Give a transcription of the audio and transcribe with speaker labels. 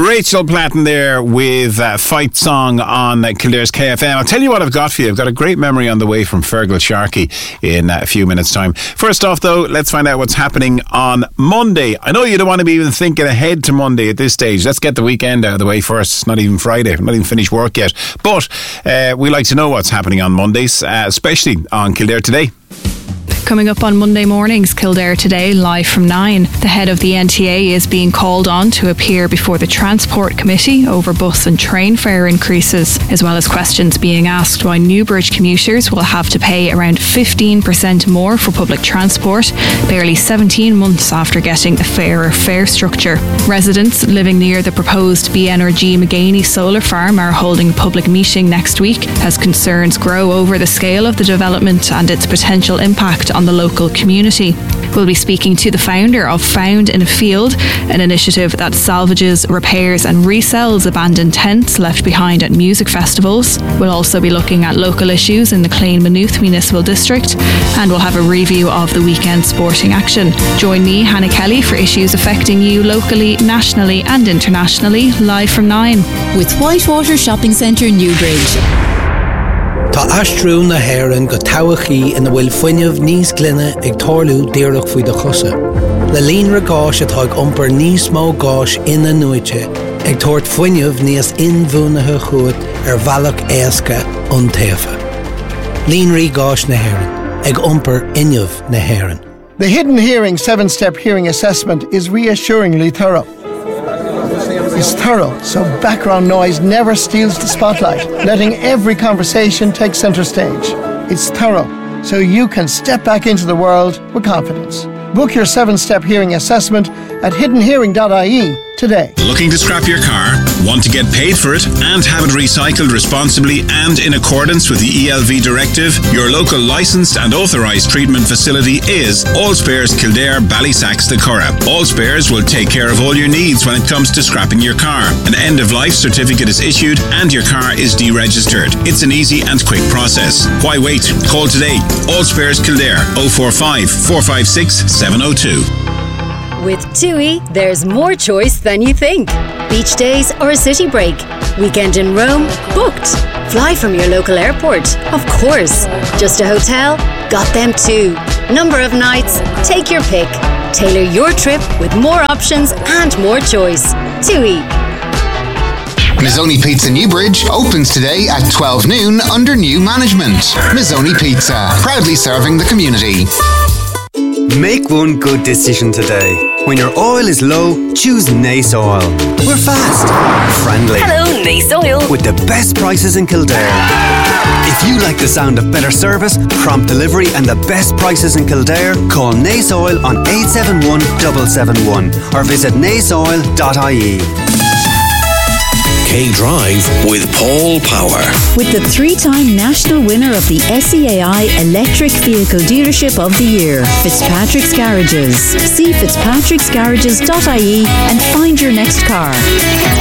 Speaker 1: Rachel Platten there with Fight Song on Kildare's KFM. I'll tell you what I've got for you. I've got a great memory on the way from Fergal Sharkey in a few minutes' time. First off, though, let's find out what's happening on Monday. I know you don't want to be even thinking ahead to Monday at this stage. Let's get the weekend out of the way first. It's not even Friday. I'm not even finished work yet. But we like to know what's happening on Mondays, especially on Kildare Today.
Speaker 2: Coming up on Monday mornings, Kildare Today, live from 9. The head of the NTA is being called on to appear before the Transport Committee over bus and train fare increases, as well as questions being asked why Newbridge commuters will have to pay around 15% more for public transport, barely 17 months after getting a fairer fare structure. Residents living near the proposed BNRG McGaney solar farm are holding a public meeting next week as concerns grow over the scale of the development and its potential impact on the local community. We'll be speaking to the founder of Found in a Field, an initiative that salvages, repairs and resells abandoned tents left behind at music festivals. We'll also be looking at local issues in the Clane Maynooth Municipal District, and we'll have a review of the weekend sporting action. Join me, Hannah Kelly, for issues affecting you locally, nationally and internationally, live from 9.
Speaker 3: With Whitewater Shopping Centre, Newbridge.
Speaker 4: Tá astrú na Héireann go towachaí ina bhfuil fuinneamh níos glynne ag tarlú díreach faoi do chosa. Le líon ra gáis atá ag iompar níos mó gáis ina nuaite ag tuairt fuinneamh níos inmhúnathe chuat bhealach éasca an taofa. Líon rí gáis na Héireann ag iompar inneamh na Héireann.
Speaker 5: The Hidden Hearing 7-step hearing assessment is reassuringly thorough. It's thorough, so background noise never steals the spotlight, letting every conversation take centre stage. It's thorough, so you can step back into the world with confidence. Book your 7-step hearing assessment at hiddenhearing.ie today.
Speaker 1: Looking to scrap your car? Want to get paid for it and have it recycled responsibly and in accordance with the ELV directive? Your local licensed and authorised treatment facility is All Spares Kildare, Ballysacks, the Curragh. All Spares will take care of all your needs when it comes to scrapping your car. An end-of-life certificate is issued and your car is deregistered. It's an easy and quick process. Why wait? Call today. All Spares Kildare 045 456 702.
Speaker 6: With TUI, there's more choice than you think. Beach days or a city break. Weekend in Rome? Booked. Fly from your local airport? Of course. Just a hotel? Got them too. Number of nights? Take your pick. Tailor your trip with more options and more choice. TUI.
Speaker 7: Mazzoni Pizza Newbridge opens today at 12 noon under new management. Mazzoni Pizza, proudly serving the community.
Speaker 8: Make one good decision today. When your oil is low, choose Nace Oil. We're fast, friendly.
Speaker 9: Hello, Nace Oil.
Speaker 8: With the best prices in Kildare. If you like the sound of better service, prompt delivery and the best prices in Kildare, call Nace Oil on 871 771 or visit naceoil.ie.
Speaker 10: K-Drive with Paul Power.
Speaker 3: With the 3-time national winner of the SEAI Electric Vehicle Dealership of the Year, Fitzpatrick's Garages. See fitzpatricksgarages.ie and find your next car.